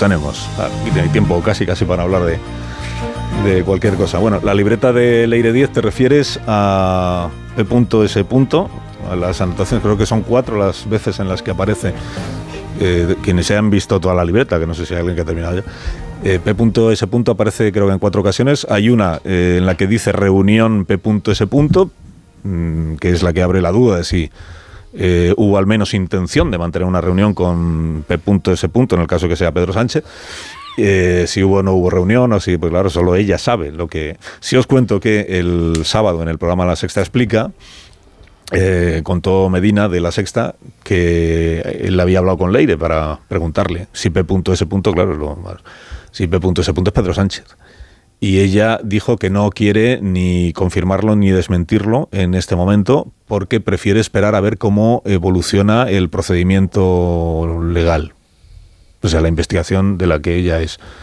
tenemos. Y hay tiempo casi para hablar de cualquier cosa. Bueno, la libreta de Leire Díez, ¿te refieres a P.S.? A las anotaciones, creo que son 4 las veces en las que aparece, quienes se han visto toda la libreta, que no sé si hay alguien que ha terminado ya. P.S. aparece creo que en 4 ocasiones. Hay una en la que dice reunión P.S., que es la que abre la duda de si hubo al menos intención de mantener una reunión con P.S. en el caso que sea Pedro Sánchez. Si hubo o no hubo reunión, o si, pues claro, solo ella sabe lo que... Si os cuento que el sábado en el programa La Sexta Explica, contó Medina de La Sexta que él había hablado con Leire para preguntarle si P.S., claro, si P.S. es Pedro Sánchez. Y ella dijo que no quiere ni confirmarlo ni desmentirlo en este momento, porque prefiere esperar a ver cómo evoluciona el procedimiento legal. O sea, la investigación en la que ella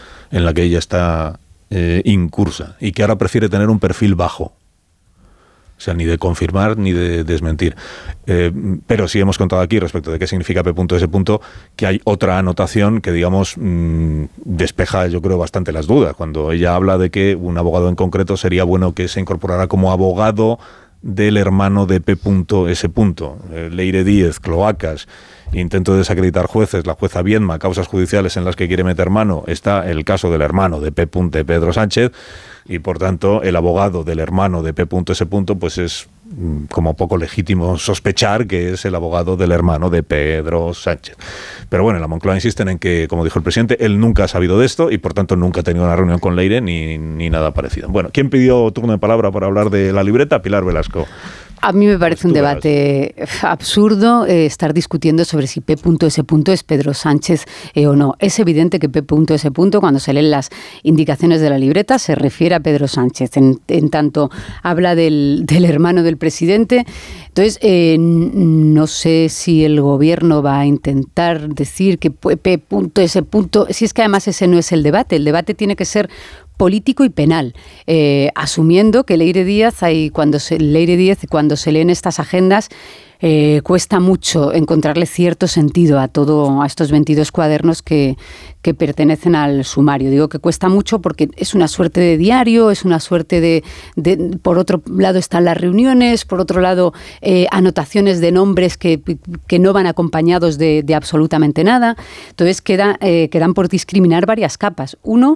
está incursa, y que ahora prefiere tener un perfil bajo. O sea, ni de confirmar ni de desmentir. Pero sí hemos contado aquí, respecto de qué significa P.S., que hay otra anotación que, digamos, despeja, yo creo, bastante las dudas. Cuando ella habla de que un abogado en concreto sería bueno que se incorporara como abogado del hermano de P.S. Leire Díez, cloacas, intento de desacreditar jueces, la jueza Viedma, causas judiciales en las que quiere meter mano, está el caso del hermano de Pedro Sánchez, y por tanto el abogado del hermano de P.S. pues es como poco legítimo sospechar que es el abogado del hermano de Pedro Sánchez. Pero bueno, en la Moncloa insisten en que, como dijo el presidente, él nunca ha sabido de esto y por tanto nunca ha tenido una reunión con Leire ni nada parecido. Bueno, ¿quién pidió turno de palabra para hablar de la libreta? Pilar Velasco. A mí me parece un debate absurdo estar discutiendo sobre si P.S. es Pedro Sánchez o no. Es evidente que P.S., cuando se leen las indicaciones de la libreta, se refiere a Pedro Sánchez. En tanto habla del hermano del presidente. Entonces, no sé si el gobierno va a intentar decir que P.S., si es que además ese no es el debate. El debate tiene que ser político y penal, asumiendo que Leire Díez, cuando se leen estas agendas, cuesta mucho encontrarle cierto sentido a estos 22 cuadernos que pertenecen al sumario. Digo que cuesta mucho porque es una suerte de diario, es una suerte de por otro lado están las reuniones, por otro lado anotaciones de nombres que no van acompañados de absolutamente nada. Entonces quedan por discriminar varias capas. Uno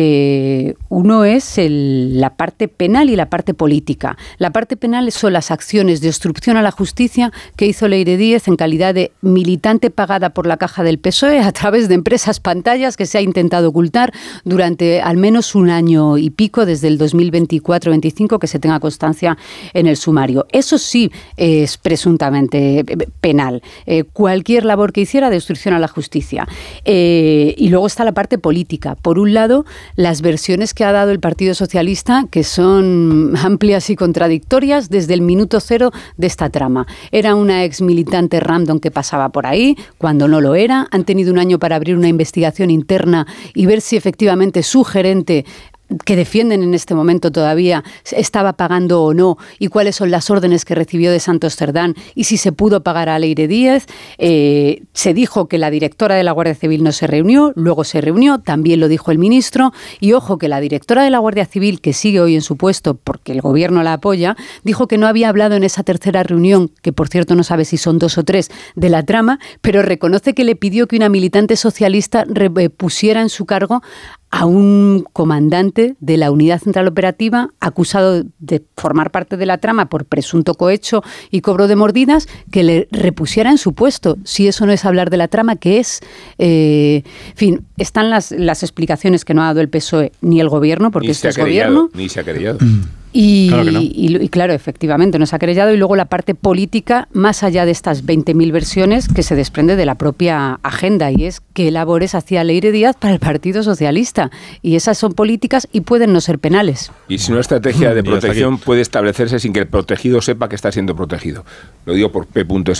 es la parte penal y la parte política. La parte penal son las acciones de obstrucción a la justicia que hizo Leire Díez en calidad de militante pagada por la caja del PSOE a través de empresas pantallas que se ha intentado ocultar durante al menos un año y pico, desde el 2024-25, que se tenga constancia en el sumario. Eso sí es presuntamente penal. Cualquier labor que hiciera de obstrucción a la justicia. Y luego está la parte política. Por un lado, las versiones que ha dado el Partido Socialista, que son amplias y contradictorias desde el minuto cero de esta trama. Era una ex militante random que pasaba por ahí, cuando no lo era. Han tenido un año para abrir una investigación interna y ver si efectivamente su gerente, que defienden en este momento todavía, estaba pagando o no, y cuáles son las órdenes que recibió de Santos Cerdán y si se pudo pagar a Leire Díez. Se dijo que la directora de la Guardia Civil no se reunió, luego se reunió, también lo dijo el ministro, y ojo que la directora de la Guardia Civil, que sigue hoy en su puesto porque el gobierno la apoya, dijo que no había hablado en esa tercera reunión, que por cierto no sabe si son 2 o 3, de la trama, pero reconoce que le pidió que una militante socialista pusiera en su cargo a un comandante de la Unidad Central Operativa acusado de formar parte de la trama por presunto cohecho y cobro de mordidas, que le repusiera en su puesto. Si eso no es hablar de la trama, ¿qué es? En fin, están las explicaciones que no ha dado el PSOE ni el gobierno, porque esto es gobierno. Ni se ha querellado. Y claro que no. Y claro, efectivamente, nos ha querellado. Y luego la parte política, más allá de estas 20.000 versiones, que se desprende de la propia agenda, y es qué labores hacía Leire Díez para el Partido Socialista. Y esas son políticas y pueden no ser penales. Y si una estrategia de protección puede establecerse sin que el protegido sepa que está siendo protegido. Lo digo por P.S.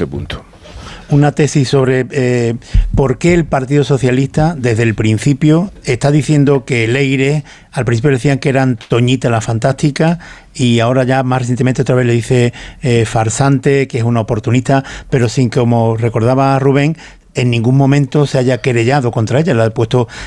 Una tesis sobre por qué el Partido Socialista desde el principio está diciendo que Leire, al principio decían que eran Toñita la Fantástica, y ahora ya más recientemente otra vez le dice farsante, que es una oportunista, pero sin, como recordaba Rubén, en ningún momento se haya querellado contra ella, le ha puesto